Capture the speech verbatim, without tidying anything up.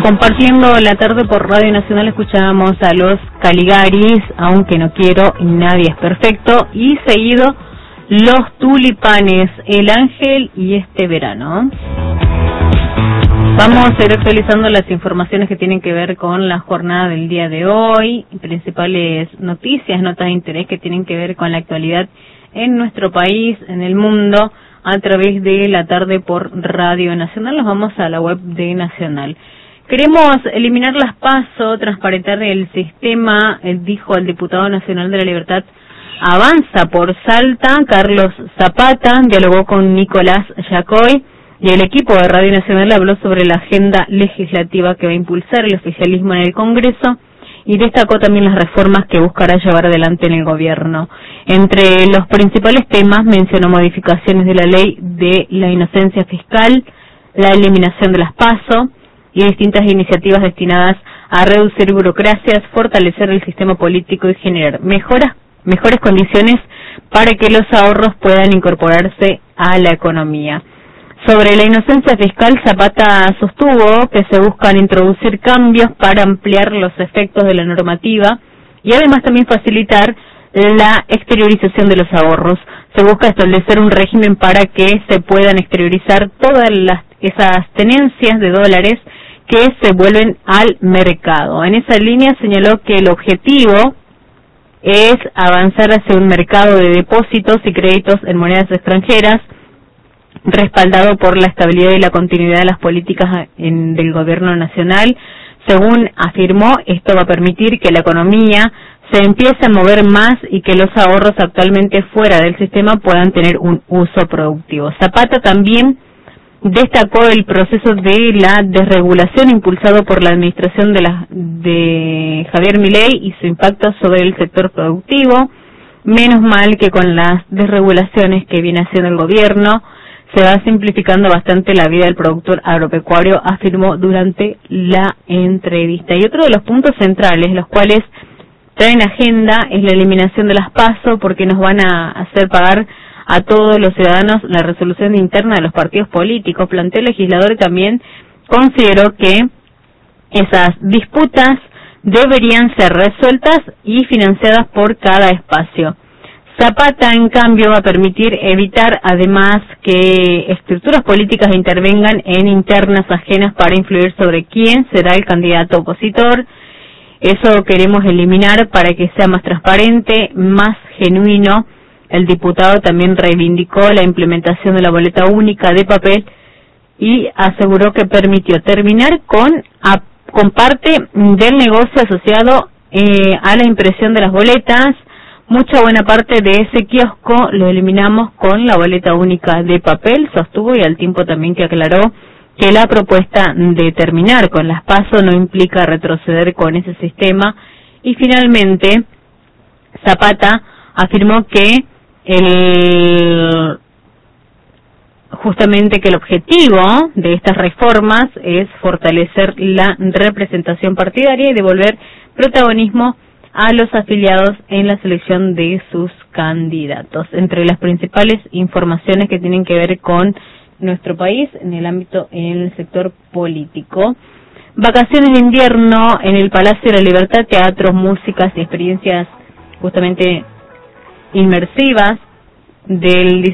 Compartiendo la tarde por Radio Nacional escuchábamos a los Caligaris, Aunque no quiero y nadie es perfecto, y seguido los Tulipanes, El Ángel y Este verano. Vamos a ir actualizando las informaciones que tienen que ver con la jornada del día de hoy, principales noticias, notas de interés que tienen que ver con la actualidad en nuestro país, en el mundo, a través de la tarde por Radio Nacional. Nos vamos a la web de Nacional. Queremos eliminar las PASO, transparentar el sistema, dijo el diputado nacional de la Libertad Avanza por Salta, Carlos Zapata, dialogó con Nicolás Yacoy y el equipo de Radio Nacional habló sobre la agenda legislativa que va a impulsar el oficialismo en el Congreso y destacó también las reformas que buscará llevar adelante en el gobierno. Entre los principales temas mencionó modificaciones de la ley de la inocencia fiscal, la eliminación de las PASO y distintas iniciativas destinadas a reducir burocracias, fortalecer el sistema político y generar mejoras, mejores condiciones para que los ahorros puedan incorporarse a la economía. Sobre la inocencia fiscal, Zapata sostuvo que se buscan introducir cambios para ampliar los efectos de la normativa y además también facilitar la exteriorización de los ahorros. Se busca establecer un régimen para que se puedan exteriorizar todas las, esas tenencias de dólares que se vuelven al mercado. En esa línea señaló que el objetivo es avanzar hacia un mercado de depósitos y créditos en monedas extranjeras, respaldado por la estabilidad y la continuidad de las políticas en, del gobierno nacional. Según afirmó, esto va a permitir que la economía se empiece a mover más y que los ahorros actualmente fuera del sistema puedan tener un uso productivo. Zapata también destacó el proceso de la desregulación impulsado por la administración de, la, de Javier Milei y su impacto sobre el sector productivo. Menos mal que con las desregulaciones que viene haciendo el gobierno se va simplificando bastante la vida del productor agropecuario, afirmó durante la entrevista. Y otro de los puntos centrales, los cuales traen agenda, es la eliminación de las PASO, porque nos van a hacer pagar a todos los ciudadanos la resolución interna de los partidos políticos. Planteó el legislador y también consideró que esas disputas deberían ser resueltas y financiadas por cada espacio. Zapata, en cambio, va a permitir evitar, además, que estructuras políticas intervengan en internas ajenas para influir sobre quién será el candidato opositor. Eso queremos eliminar para que sea más transparente, más genuino. El diputado también reivindicó la implementación de la boleta única de papel y aseguró que permitió terminar con, a, con parte del negocio asociado eh, a la impresión de las boletas. Mucha buena parte de ese kiosco lo eliminamos con la boleta única de papel, sostuvo, y al tiempo también que aclaró que la propuesta de terminar con las PASO no implica retroceder con ese sistema. Y finalmente, Zapata afirmó que el justamente que el objetivo de estas reformas es fortalecer la representación partidaria y devolver protagonismo a los afiliados en la selección de sus candidatos. Entre las principales informaciones que tienen que ver con nuestro país en el ámbito, en el sector político. Vacaciones de invierno en el Palacio de la Libertad, teatros, músicas y experiencias justamente inmersivas del